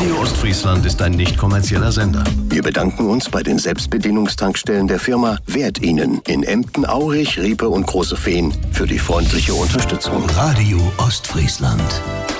Radio Ostfriesland ist ein nicht kommerzieller Sender. Wir bedanken uns bei den Selbstbedienungstankstellen der Firma Wert Ihnen in Emden, Aurich, Riepe und Große Fehn für die freundliche Unterstützung. Radio Ostfriesland.